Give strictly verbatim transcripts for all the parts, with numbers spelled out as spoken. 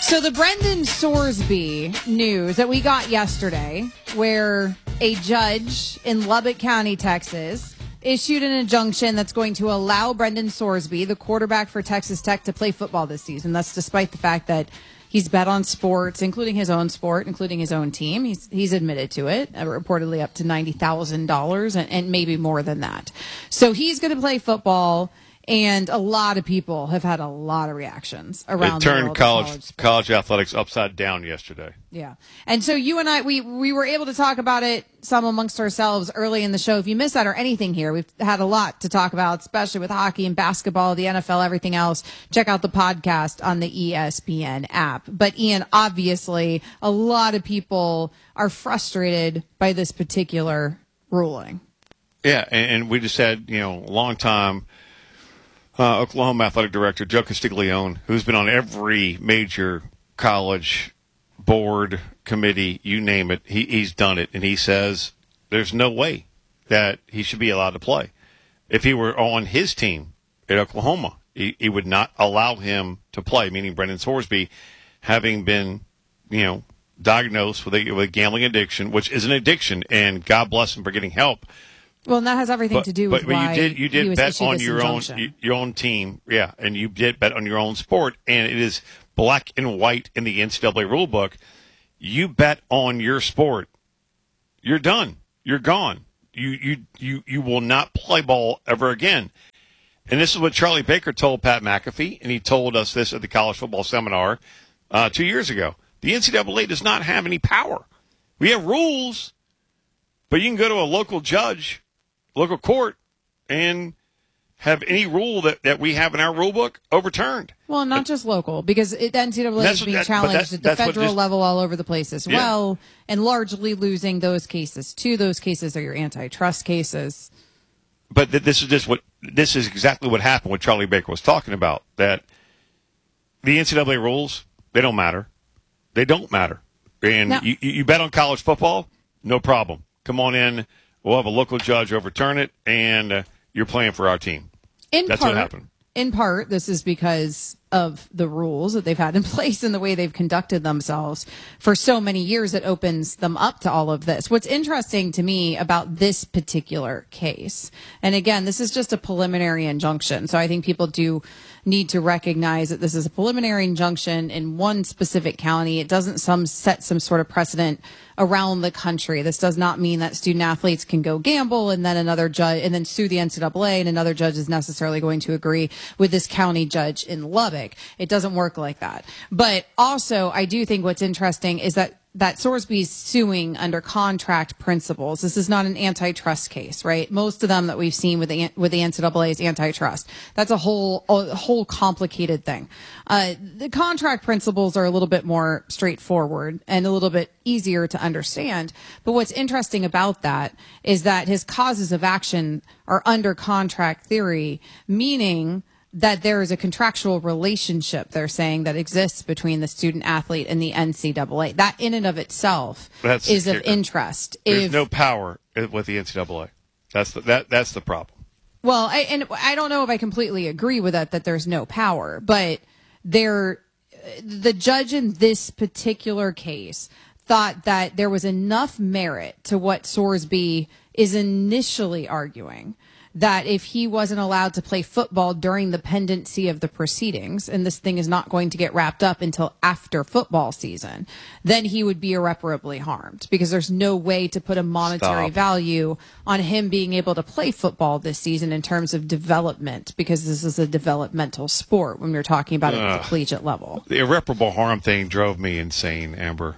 So the Brendan Sorsby news that we got yesterday, where a judge in Lubbock County, Texas, issued an injunction that's going to allow Brendan Sorsby, the quarterback for Texas Tech, to play football this season. That's despite the fact that he's bet on sports, including his own sport, including his own team. He's he's admitted to it, uh, reportedly up to ninety thousand dollars and, and maybe more than that. So he's going to play football. And a lot of people have had a lot of reactions around it turned the world college of college, college athletics upside down yesterday. Yeah. And so you and I, we, we were able to talk about it some amongst ourselves early in the show. If you missed that or anything here, we've had a lot to talk about, especially with hockey and basketball, the N F L, everything else. Check out the podcast on the E S P N app. But Ian, obviously, a lot of people are frustrated by this particular ruling. Yeah. And, and we just had, you know, a long time. Uh, Oklahoma athletic director Joe Castiglione, who's been on every major college board, committee, you name it, he, he's done it. And he says there's no way that he should be allowed to play. If he were on his team at Oklahoma, he, he would not allow him to play, meaning Brendan Sorsby, having been, you know, diagnosed with a, with a gambling addiction, which is an addiction, and God bless him for getting help. Well, and that has everything but, to do but, with but why you did you did he was bet on this your injunction. own your own team, yeah, and you did bet on your own sport, and it is black and white in the N C double A rule book. You bet on your sport, you're done, you're gone. You you you you will not play ball ever again. And this is what Charlie Baker told Pat McAfee, and he told us this at the college football seminar uh, two years ago. The N C double A does not have any power. We have rules, but you can go to a local judge, local court, and have any rule that, that we have in our rule book overturned. Well, not just local, because it, the N C double A is being that, challenged that, at the federal just, level all over the place as yeah. well, and largely losing those cases, too. Those cases are your antitrust cases. But th- this is just what this is exactly what happened. What Charlie Baker was talking about, that the N C double A rules, they don't matter. They don't matter. And now, you, you bet on college football, no problem. Come on in. We'll have a local judge overturn it, and uh, you're playing for our team. In That's part, what happened. In part, this is because of the rules that they've had in place and the way they've conducted themselves for so many years that opens them up to all of this. What's interesting to me about this particular case, and again, this is just a preliminary injunction, so I think people do need to recognize that this is a preliminary injunction in one specific county. It doesn't some set some sort of precedent around the country. This does not mean that student athletes can go gamble and then another judge and then sue the N C double A and another judge is necessarily going to agree with this county judge in Lubbock. It doesn't work like that. But also, I do think what's interesting is that that Sorsby's suing under contract principles. This is not an antitrust case, right? Most of them that we've seen with the with the N C double A is antitrust. That's a whole a whole complicated thing. Uh, the contract principles are a little bit more straightforward and a little bit easier to understand. But what's interesting about that is that his causes of action are under contract theory, meaning that there is a contractual relationship, they're saying, that exists between the student athlete and the N C double A. That in and of itself that's is the of interest. There's if, no power with the N C double A. That's the, that that's the problem. Well, I, and I don't know if I completely agree with that, that there's no power, but there, the judge in this particular case thought that there was enough merit to what Sorsby is initially arguing, that if he wasn't allowed to play football during the pendency of the proceedings, and this thing is not going to get wrapped up until after football season, then he would be irreparably harmed, because there's no way to put a monetary Stop. value on him being able to play football this season in terms of development, because this is a developmental sport when we're talking about it at the collegiate level. The irreparable harm thing drove me insane, Amber.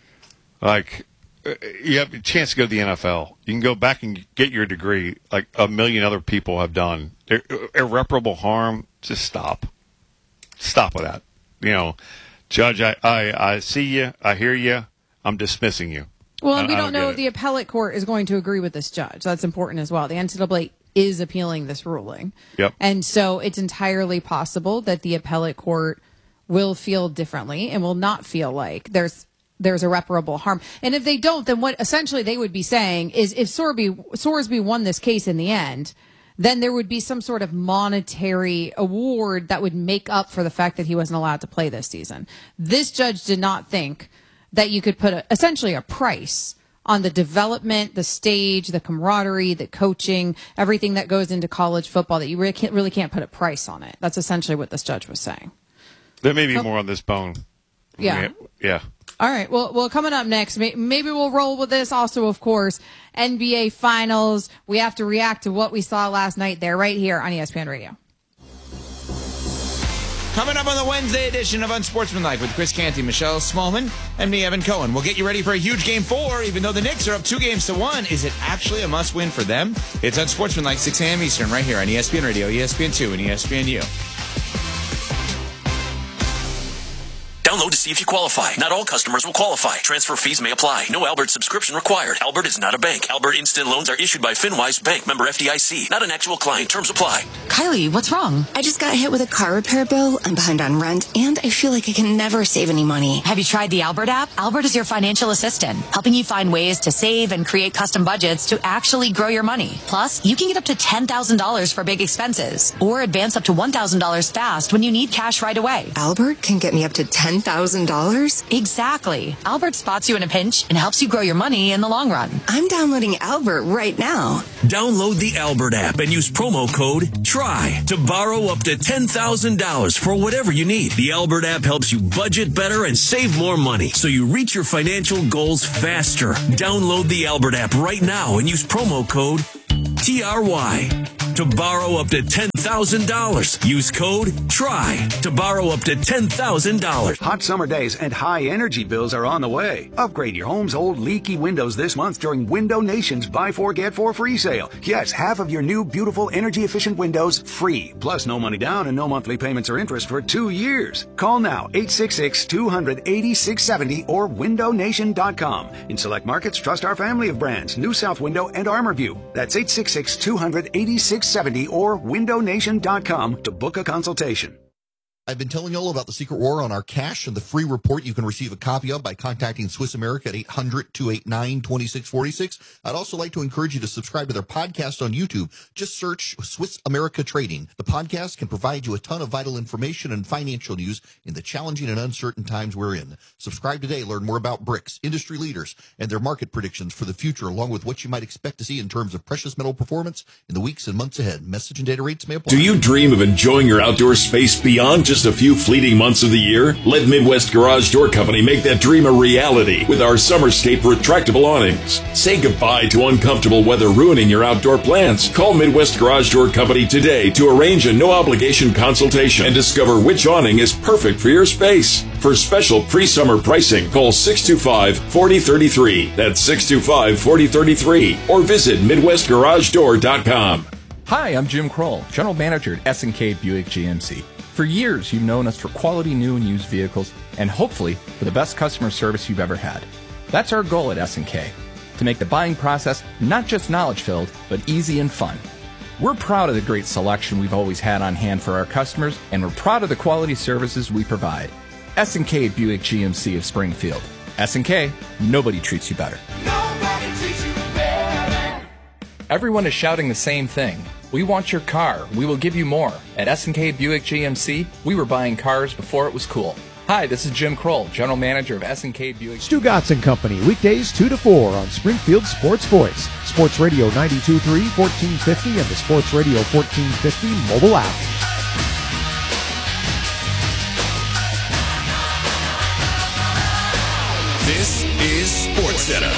Like, you have a chance to go to the N F L. You can go back and get your degree like a million other people have done. Ir- irreparable harm, just stop. Stop with that. You know, Judge, I, I, I see you. I hear you. I'm dismissing you. Well, and I, we I don't, don't know if the appellate court is going to agree with this judge. That's important as well. The N C double A is appealing this ruling. Yep. And so it's entirely possible that the appellate court will feel differently and will not feel like there's there's irreparable harm. And if they don't, then what essentially they would be saying is if Sorsby, Sorsby won this case in the end, then there would be some sort of monetary award that would make up for the fact that he wasn't allowed to play this season. This judge did not think that you could put a, essentially a price on the development, the stage, the camaraderie, the coaching, everything that goes into college football, that you really can't, really can't put a price on it. That's essentially what this judge was saying. There may be oh. more on this bone. Yeah. Yeah. All right. Well, well, coming up next, maybe we'll roll with this. Also, of course, N B A Finals. We have to react to what we saw last night there, right here on E S P N Radio. Coming up on the Wednesday edition of Unsportsmanlike with Chris Canty, Michelle Smallman, and me, Evan Cohen. We'll get you ready for a huge game four, even though the Knicks are up two games to one. Is it actually a must-win for them? It's Unsportsmanlike, six a.m. Eastern, right here on E S P N Radio, E S P N two, and E S P N U. Download to see if you qualify. Not all customers will qualify. Transfer fees may apply. No Albert subscription required. Albert is not a bank. Albert Instant Loans are issued by FinWise Bank, member F D I C. Not an actual client. Terms apply. Kylie, what's wrong? I just got hit with a car repair bill. I'm behind on rent, and I feel like I can never save any money. Have you tried the Albert app? Albert is your financial assistant, helping you find ways to save and create custom budgets to actually grow your money. Plus, you can get up to ten thousand dollars for big expenses, or advance up to one thousand dollars fast when you need cash right away. Albert can get me up to ten thousand dollars? Exactly. Albert spots you in a pinch and helps you grow your money in the long run. I'm downloading Albert right now. Download the Albert app and use promo code TRY to borrow up to ten thousand dollars for whatever you need. The Albert app helps you budget better and save more money so you reach your financial goals faster. Download the Albert app right now and use promo code T R Y to borrow up to ten thousand dollars. Use code TRY to borrow up to ten thousand dollars. Hot summer days and high energy bills are on the way. Upgrade your home's old leaky windows this month during Window Nation's Buy Four Get Four free sale. Yes, half of your new beautiful energy efficient windows free. Plus no money down and no monthly payments or interest for two years. Call now eight six six, two hundred, eighty-six seventy or window nation dot com. In select markets, trust our family of brands, New South Window and Armorview. That's eight six six, two hundred, eighty-six seventy or window nation dot com to book a consultation. I've been telling you all about the Secret War on our cash and the free report you can receive a copy of by contacting Swiss America at eight hundred, two eight nine, two six four six. I'd also like to encourage you to subscribe to their podcast on YouTube. Just search Swiss America Trading. The podcast can provide you a ton of vital information and financial news in the challenging and uncertain times we're in. Subscribe today. Learn more about BRICS, industry leaders, and their market predictions for the future, along with what you might expect to see in terms of precious metal performance in the weeks and months ahead. Message and data rates may apply. Do you dream of enjoying your outdoor space beyond just a few fleeting months of the year? Let Midwest Garage Door Company make that dream a reality with our Summerscape retractable awnings. Say goodbye to uncomfortable weather ruining your outdoor plans. Call Midwest Garage Door Company today to arrange a no-obligation consultation and discover which awning is perfect for your space. For special pre-summer pricing, call six two five, four zero three three. That's six two five, four zero three three. Or visit midwest garage door dot com. Hi, I'm Jim Kroll, General Manager at S and K Buick G M C. For years, you've known us for quality new and used vehicles, and hopefully for the best customer service you've ever had. That's our goal at S and K, to make the buying process not just knowledge-filled, but easy and fun. We're proud of the great selection we've always had on hand for our customers, and we're proud of the quality services we provide. S and K Buick G M C of Springfield. S and K, nobody treats you better. Nobody treats you better. Everyone is shouting the same thing. We want your car. We will give you more. At S and K Buick G M C, we were buying cars before it was cool. Hi, this is Jim Kroll, General Manager of S and K Buick. Stu Gotts and Company, weekdays two to four on Springfield Sports Voice, Sports Radio ninety-two point three, fourteen fifty, and the Sports Radio fourteen fifty mobile app. This is SportsCenter.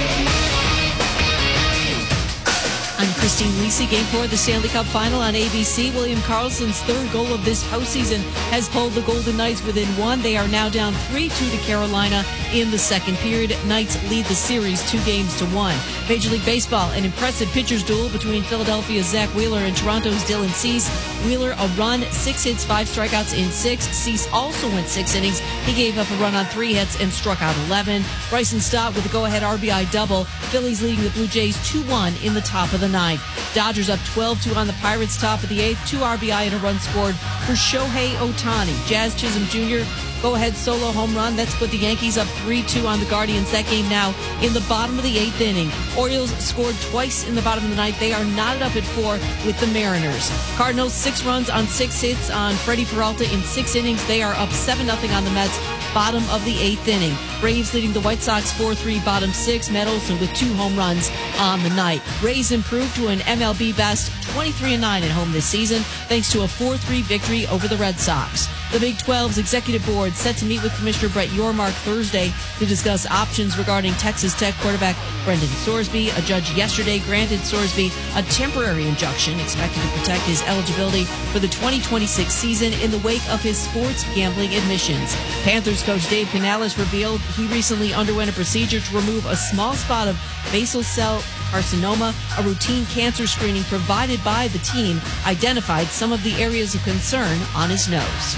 I'm Christine Lisi. Game four of the Stanley Cup Final on A B C. William Karlsson's third goal of this postseason has pulled the Golden Knights within one. They are now down three two to Carolina in the second period. Knights lead the series two games to one. Major League Baseball, an impressive pitcher's duel between Philadelphia's Zach Wheeler and Toronto's Dylan Cease. Wheeler a run, six hits, five strikeouts in six. Cease also went six innings. He gave up a run on three hits and struck out eleven. Bryson Stott with a go-ahead R B I double. Phillies leading the Blue Jays two one in the top of the ninth. Dodgers up twelve two on the Pirates top of the eighth. Two R B I and a run scored for Shohei Ohtani. Jazz Chisholm Junior go-ahead solo home run. That's put the Yankees up three two on the Guardians. That game now in the bottom of the eighth inning. Orioles scored twice in the bottom of the ninth. They are knotted up at four with the Mariners. Cardinals, six runs on six hits on Freddie Peralta in six innings. They are up seven nothing on the Mets. Bottom of the eighth inning. Braves leading the White Sox four three, bottom six. Matt Olson with two home runs on the night. Rays improved to an M L B best twenty-three and nine at home this season thanks to a four three victory over the Red Sox. The Big twelve's executive board set to meet with Commissioner Brett Yormark Thursday to discuss options regarding Texas Tech quarterback Brendan Sorsby. A judge yesterday granted Sorsby a temporary injunction expected to protect his eligibility for the twenty twenty-six season in the wake of his sports gambling admissions. Panthers coach Dave Canales revealed he recently underwent a procedure to remove a small spot of basal cell carcinoma. A routine cancer screening provided by the team identified some of the areas of concern on his nose.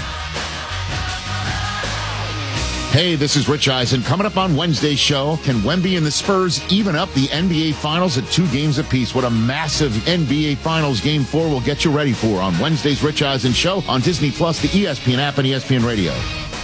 Hey, this is Rich Eisen. Coming up on Wednesday's show, can Wemby and the Spurs even up the N B A Finals at two games apiece? What a massive N B A Finals Game four will get you ready for on Wednesday's Rich Eisen show on Disney Plus, the E S P N app, and E S P N Radio.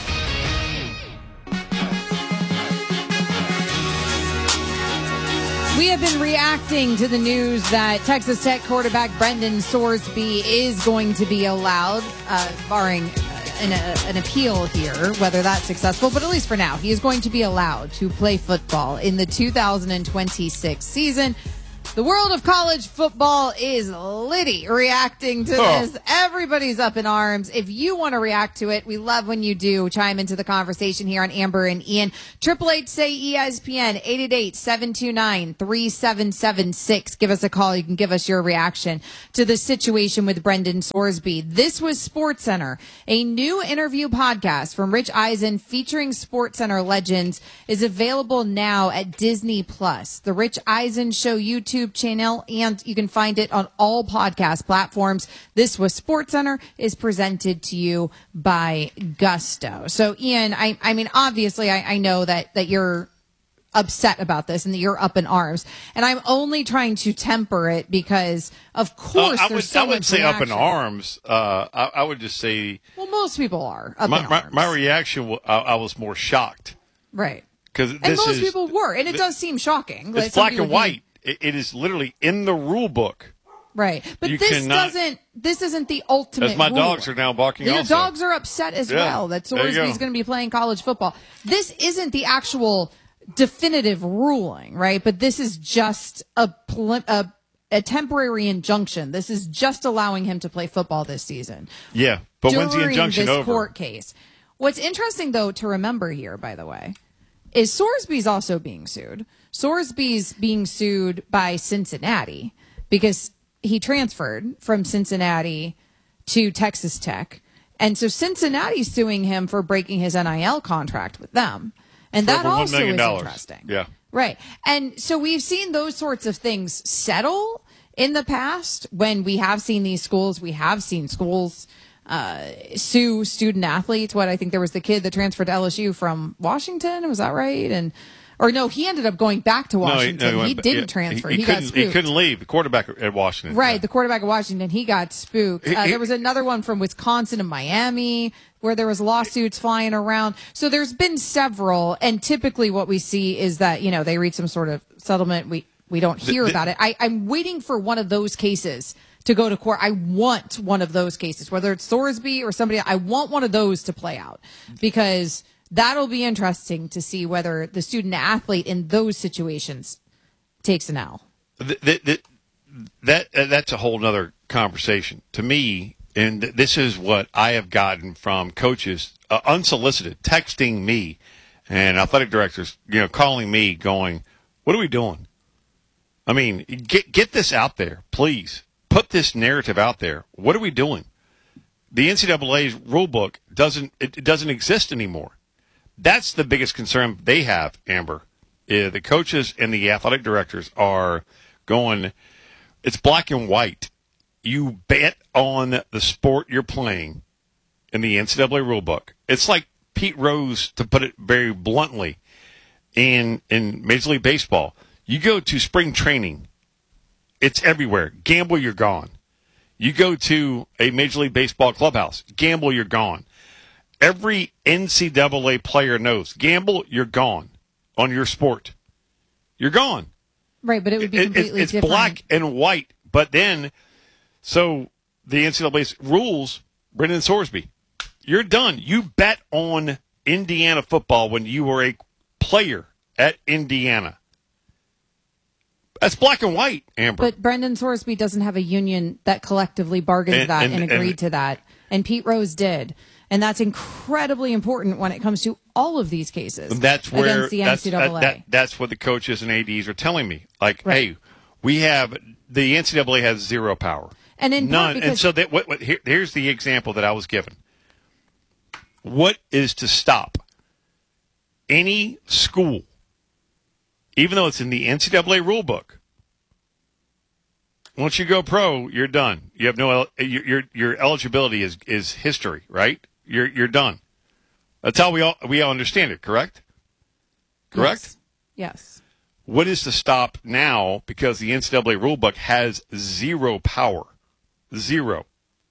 We have been reacting to the news that Texas Tech quarterback Brendan Sorsby is going to be allowed, uh, barring an, uh, an appeal here, whether that's successful, but at least for now, he is going to be allowed to play football in the two thousand twenty-six season. The world of college football is litty reacting to Oh. this. Everybody's up in arms. If you want to react to it, we love when you do. Chime into the conversation here on Amber and Ian. Triple H say E S P N, eight eight eight, seven two nine, three seven seven six. Give us a call. You can give us your reaction to the situation with Brendan Sorsby. This was SportsCenter. A new interview podcast from Rich Eisen featuring SportsCenter legends is available now at Disney Plus. The Rich Eisen Show YouTube channel, and you can find it on all podcast platforms. This was SportsCenter is presented to you by Gusto. So, Ian, I, I mean, obviously, I, I know that that you're upset about this and that you're up in arms, and I'm only trying to temper it because, of course, Uh, I there's would, so I wouldn't much say up in reaction. arms. Uh, I, I would just say Well, most people are up my, in my, arms, my reaction. wa- I, I was more shocked right? because And this most is people were, and it does seem shocking. Like it's black somebody and would be- white. It, it is literally in the rule book. Right. But You this cannot- doesn't, this isn't the ultimate As my rule. dogs are now barking Your also. dogs are upset as Yeah, well that there you go. Sorsby's going to be playing college football. This isn't the actual definitive ruling, right? But this is just a, pl- a, a temporary injunction. This is just allowing him to play football this season. Yeah, but when's the During injunction this over? court case. What's interesting, though, to remember here, by the way, is Sorsby's also being sued. Sorsby's being sued by Cincinnati because he transferred from Cincinnati to Texas Tech. And so Cincinnati's suing him for breaking his N I L contract with them. And For that over one also million is dollars. interesting. Yeah. Right. And so we've seen those sorts of things settle in the past when we have seen these schools. We have seen schools uh, sue student athletes. What I think there was the kid that transferred to L S U from Washington. Was that right? And or no, he ended up going back to Washington. No, he, went ba- didn't yeah, transfer. He, He, he got couldn't, spooked. he couldn't leave. The quarterback at Washington. Right, the quarterback of Washington, he got spooked. He- Uh, he- there was another one from Wisconsin and Miami where there was lawsuits flying around. So there's been several, and typically what we see is that, you know, they reach some sort of settlement. We we don't hear the- about it. I, I'm waiting for one of those cases to go to court. I want one of those cases, whether it's Sorsby or somebody. I want one of those to play out because that'll be interesting to see whether the student athlete in those situations takes an L. Th- th- th- that uh, that's a whole nother conversation to me, and th- this is what I have gotten from coaches, uh, unsolicited, texting me, and athletic directors, you know, calling me, going, "What are we doing?" I mean, get get this out there, please. Put this narrative out there. What are we doing? The N C double A's rule book doesn't it, it doesn't exist anymore. That's the biggest concern they have, Amber. Uh, the coaches and the athletic directors are going, it's black and white. You bet on the sport you're playing in the N C double A rule book. It's like Pete Rose, to put it very bluntly, in, in Major League Baseball. You go to spring training, it's everywhere. Gamble, you're gone. You go to a Major League Baseball clubhouse, gamble, you're gone. every N C double A player knows, gamble, you're gone on your sport. You're gone. Right, but it would be It- completely it's, it's different. black and white. But then, so the N C double A's rules, Brendan Sorsby, you're done. You bet on Indiana football when you were a player at Indiana. That's black and white, Amber. But Brendan Sorsby doesn't have a union that collectively bargained And- that and- and, agreed and- to that. And Pete Rose did. And that's incredibly important when it comes to all of these cases That's where against the that's, N C double A. that, that, that's what the coaches and A Ds are telling me. Like, Right. hey, we have the N C double A has zero power, And in part none. because- And so that what, what here, here's the example that I was given. What is to stop any school, even though it's in the N C double A rule book? Once you go pro, you're done. You have no el- your your, your eligibility is, is history, right? You're you're done. That's how we all we all understand it, correct? Correct? Yes. What is to stop now because the N C double A rulebook has zero power, zero,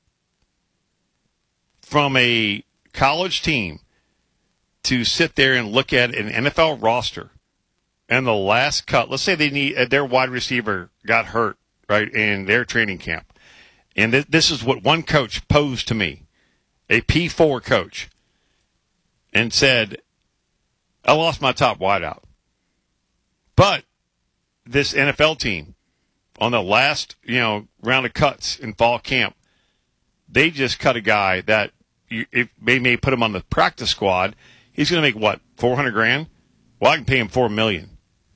from a college team to sit there and look at an N F L roster and the last cut. Let's say they need uh, their wide receiver got hurt, right, in their training camp. And th- this is what one coach posed to me, a P four coach, and said, I lost my top wideout. But this N F L team, on the last, you know, round of cuts in fall camp, they just cut a guy that you, if they may put him on the practice squad, he's going to make what, four hundred grand? Well, I can pay him four million.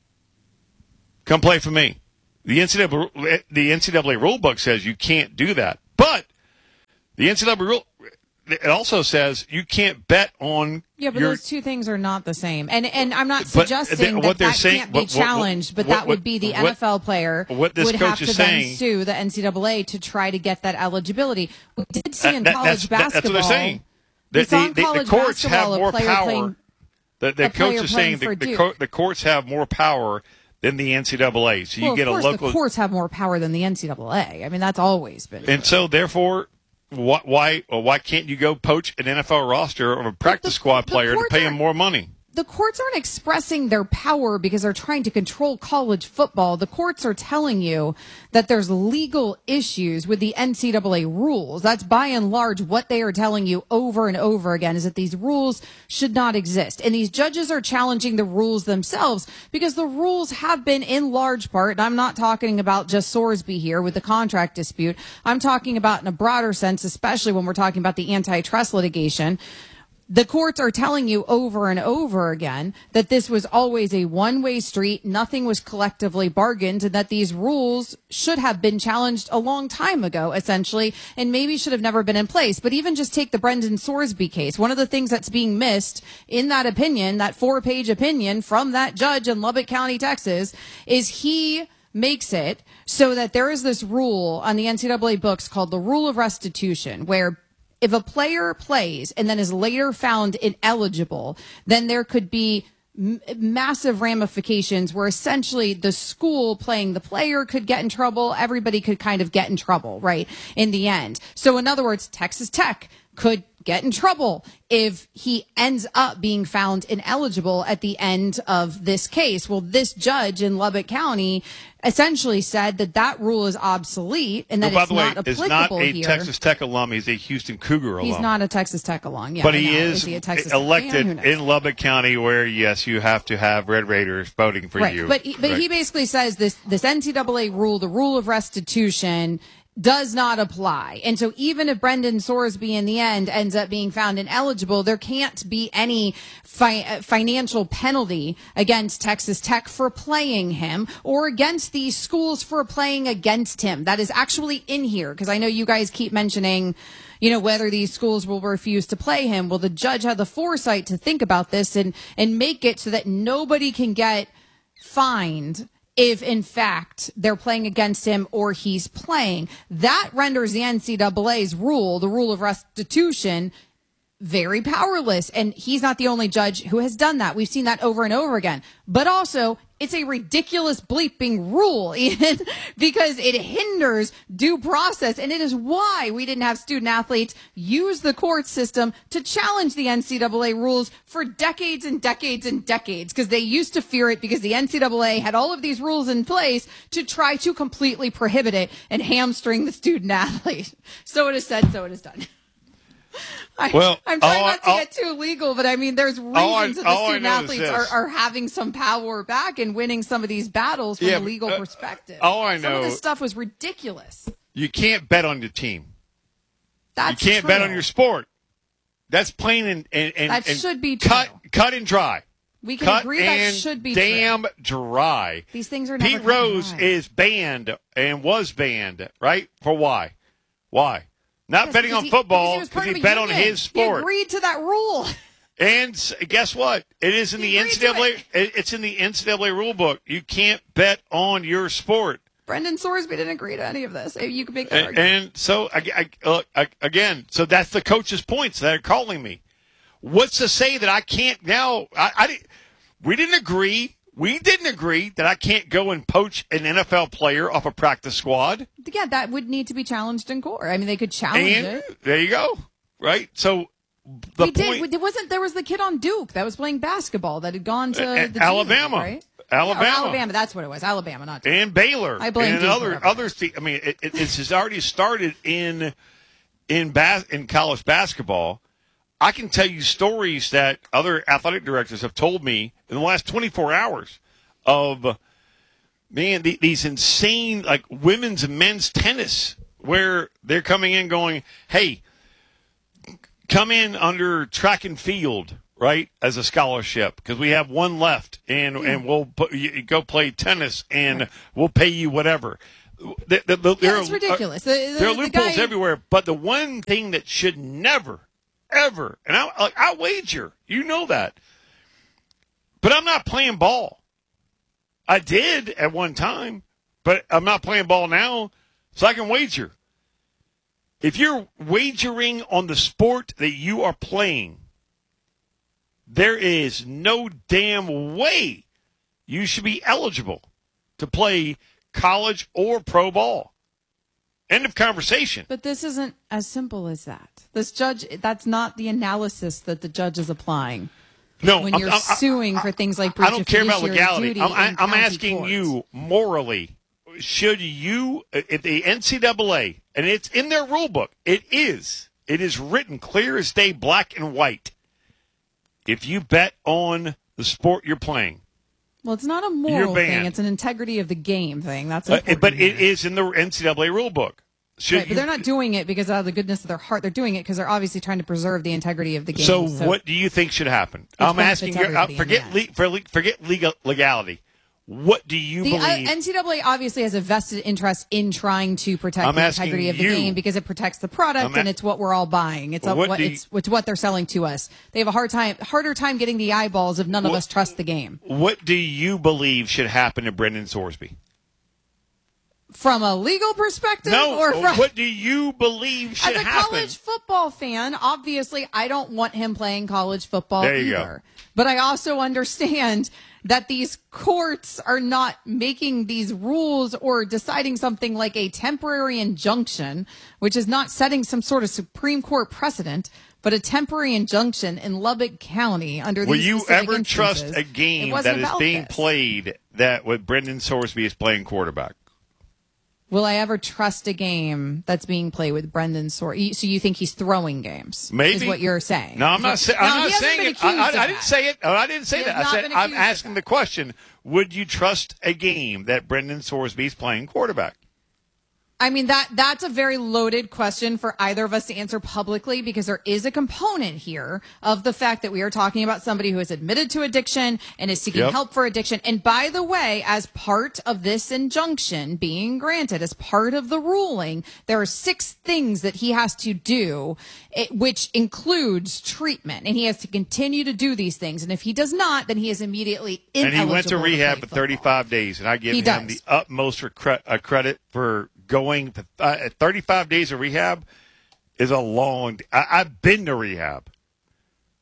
Come play for me. The N C double A, the N C double A rule book says you can't do that, but the N C double A rule, it also says you can't bet on. Yeah, but your, those two things are not the same. And and I'm not But suggesting th- that what they're that saying- can't be what- what- challenged, but what- that would be the what- N F L player what this would coach have to is then saying- sue the N C double A to try to get that eligibility. We did see in That- college that's, that- basketball. that's what they're saying. we The, saw the, in the, the college courts have basketball a more player power. playing- The, the a coach player is playing saying the, for the, Duke. co- the courts have more power than the N C double A. So you well, get of course, a local. the courts have more power than the N C double A. I mean, that's always been. And so, therefore, why why, well, why can't you go poach an N F L roster of a practice squad player to courts pay him aren't- more money? The courts aren't expressing their power because they're trying to control college football. The courts are telling you that there's legal issues with the N C double A rules. That's by and large what they are telling you over and over again, is that these rules should not exist. And these judges are challenging the rules themselves because the rules have been in large part, and I'm not talking about just Sorsby here with the contract dispute. I'm talking about in a broader sense, especially when we're talking about the antitrust litigation. The courts are telling you over and over again that this was always a one-way street, nothing was collectively bargained, and that these rules should have been challenged a long time ago, essentially, and maybe should have never been in place. But even just take the Brendan Sorsby case. One of the things that's being missed in that opinion, that four-page opinion from that judge in Lubbock County, Texas, is he makes it so that there is this rule on the N C double A books called the rule of restitution, where if a player plays and then is later found ineligible, then there could be m- massive ramifications where essentially the school playing the player could get in trouble. Everybody could kind of get in trouble, right, in the end. So in other words, Texas Tech could get in trouble if he ends up being found ineligible at the end of this case. Well, this judge in Lubbock County essentially said that that rule is obsolete and that Oh, by it's the way, not is applicable not a here. Texas Tech alum. He's a Houston Cougar alum. He's not a Texas Tech alum, yeah. but I he know. is, he a Texas Tech fan? elected Who knows? in Lubbock County, where yes, you have to have Red Raiders voting for right. you. But he, but Right. he basically says this this N C double A rule, the rule of restitution, does not apply. And so even if Brendan Sorsby in the end ends up being found ineligible, there can't be any fi- financial penalty against Texas Tech for playing him or against these schools for playing against him. That is actually in here, because I know you guys keep mentioning, you know, whether these schools will refuse to play him. Well, the judge had the foresight to think about this and, and make it so that nobody can get fined if in fact they're playing against him or he's playing. That renders the N C double A's rule, the rule of restitution, very powerless. And he's not the only judge who has done that. We've seen that over and over again. But also It's a ridiculous bleeping rule, Ian, because it hinders due process. And it is why we didn't have student athletes use the court system to challenge the N C double A rules for decades and decades and decades, because they used to fear it because the N C double A had all of these rules in place to try to completely prohibit it and hamstring the student athlete. So it is said, so it is done. I, well, I'm trying all, not to all, get too legal, but I mean, there's reasons I, that the student athletes are, are having some power back and winning some of these battles from yeah, a legal uh, perspective. All I know, some of this stuff was ridiculous. You can't bet on your team. That's you can't true. bet on your sport. That's plain and, and, and that and should be cut, true. cut and dry. We can cut agree that should be damn true. dry. These things are never Pete Rose dry. is banned and was banned, right? For why? Why? Not Yes, betting on he, football because because he, he bet union. on his sport. He agreed to that rule. And s- guess what? It is in He the N agreed C to double A. it. It. It's in the N C double A rule book. You can't bet on your sport. Brendan Sorsby didn't agree to any of this. You can make that And, argument. and so I, I, look, I, again, so that's the coach's points that are calling me. What's to say that I can't now? I, I didn't. We didn't agree. We didn't agree that I can't go and poach an N F L player off a practice squad. Yeah, that would need to be challenged in court. I mean, they could challenge And it. there you go. Right. So the we point. did. There wasn't. There was the kid on Duke that was playing basketball that had gone to Uh, the Alabama. G, right? Alabama. Yeah, or Alabama. That's what it was. Alabama, not Duke. And Baylor. I blame and Duke other for other. Th- I mean, it, it, it's has already started in in bas- in college basketball. I can tell you stories that other athletic directors have told me in the last twenty-four hours of, man, the, these insane, like, women's and men's tennis where they're coming in going, hey, come in under track and field, right, as a scholarship because we have one left and, Yeah. and we'll put, you, go play tennis and right. we'll pay you whatever. The, the, the, yeah, it's ridiculous. Uh, The, the, there are the loopholes guy, everywhere, but the one thing that should never, ever, and I, like, I wager, you know that, but I'm not playing ball. I did at one time, but I'm not playing ball now, so I can wager. If you're wagering on the sport that you are playing, there is no damn way you should be eligible to play college or pro ball. End of conversation. But this isn't as simple as that. This judge, that's not the analysis that the judge is applying. No, when I'm, you're I'm, suing I'm, for things like breach I don't of care about fiduciary legality. duty I'm, I, in I'm county asking courts. you morally, should you, if the N C double A, and it's in their rule book, it is, it is written clear as day, black and white. If you bet on the sport you're playing, well, it's not a you're moral thing; banned. it's an integrity of the game thing. That's Uh, important. but it is in the N C double A rule book. Should Right, but you- they're not doing it because out of the goodness of their heart. They're doing it because they're obviously trying to preserve the integrity of the game. So, what do you think should happen? I'm benefits asking you. Uh, everybody in forget the le- for le- forget legal legality. What do you The uh, believe? N C double A obviously has a vested interest in trying to protect I'm the asking integrity of the you. game because it protects the product I'm a- and it's what we're all buying. It's a, What what do you- it's, it's what they're selling to us. They have a hard time, harder time getting the eyeballs if none of What- us trust the game. What do you believe should happen to Brendan Sorsby? From a legal perspective, No. or from What do you believe should as a happen? college football fan, obviously, I don't want him playing college football There you either. go. But I also understand that these courts are not making these rules or deciding something like a temporary injunction, which is not setting some sort of Supreme Court precedent, but a temporary injunction in Lubbock County under Will these you specific ever trust instances. a It game wasn't that is about being this. played that with Brendan Sorsby is playing quarterback? Will I ever trust a game that's being played with Brendan Sor? So you think he's throwing games? Maybe Is what you're saying? No, I'm not. Say, No, I'm he not hasn't saying been it. I, accused I, of I didn't that. say it. Oh, I didn't say He that. has I not said been I'm accused of asking the question: would you trust a game that Brendan Sorsby is playing quarterback? I mean, that that's a very loaded question for either of us to answer publicly because there is a component here of the fact that we are talking about somebody who is admitted to addiction and is seeking Yep. help for addiction. And by the way, as part of this injunction being granted, as part of the ruling, there are six things that he has to do, it, which includes treatment. And he has to continue to do these things. And if he does not, then he is immediately ineligible And he went to rehab play for football. thirty-five days, and I give He him does. the utmost recre- uh, credit for going. To, uh, thirty-five days of rehab is a long. I, I've been to rehab,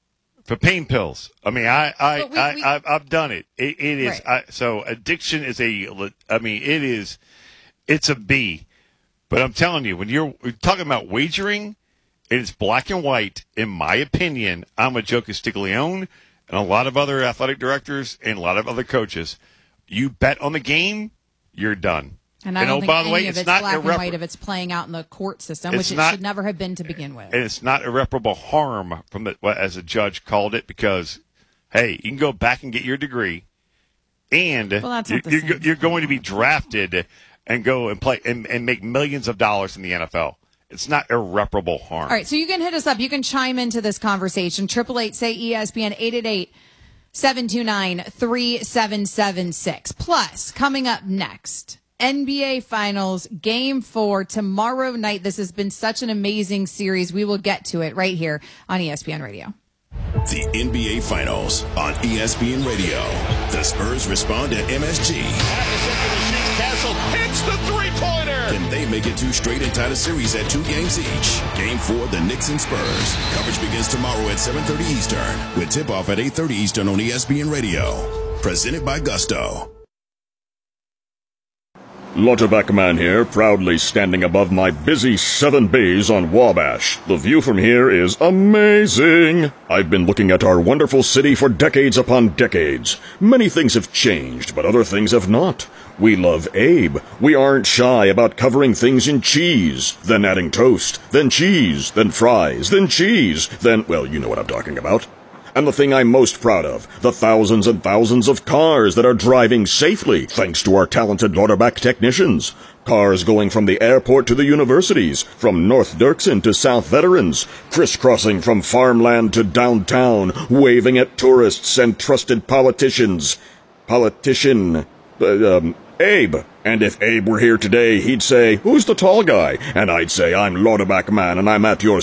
For pain pills. I mean, I, I, we- I, we- I've, I've done it. It, it is, Right. I, so addiction is a, le- I mean, it is, it's a B. But I'm telling you, when you're, we're talking about wagering, it is black and white. In my opinion, I'm a Joe Castiglione and a lot of other athletic directors and a lot of other coaches. You bet on the game, you're done. And I don't oh, think by the any way, of it's it's not black and irrepar- white if it's playing out in the court system, It's which not- it should never have been to begin with. And it's not irreparable harm from the, well, as a judge called it, because, hey, you can go back and get your degree, and Well, that's you're, not the you're, same you're going to be drafted and go and play and, and make millions of dollars in the N F L. It's not irreparable harm. All right, so you can hit us up. You can chime into this conversation. Triple eight say E S P N eight eight eight seven two nine three seven seven six. Plus, coming up next, N B A Finals Game Four tomorrow night. This has been such an amazing series. We will get to it right here on E S P N Radio. The N B A Finals on E S P N Radio. The Spurs respond to M S G. Castle hits the three-pointer. Can they make it two straight and tie the series at two games each? Game four, the Knicks and Spurs. Coverage begins tomorrow at seven thirty Eastern with tip-off at eight thirty Eastern on E S P N Radio. Presented by Gusto. Lauterbach Man here, proudly standing above my busy seven bays on Wabash. The view from here is amazing. I've been looking at our wonderful city for decades upon decades. Many things have changed, but other things have not. We love Abe. We aren't shy about covering things in cheese, then adding toast, then cheese, then fries, then cheese, then, well, you know what I'm talking about. And the thing I'm most proud of, the thousands and thousands of cars that are driving safely thanks to our talented Lauterbach technicians. Cars going from the airport to the universities, from North Dirksen to South Veterans, crisscrossing from farmland to downtown, waving at tourists and trusted politicians. Politician, uh, um, Abe. And if Abe were here today, he'd say, "Who's the tall guy?" And I'd say, "I'm Lauterbach Man, and I'm at your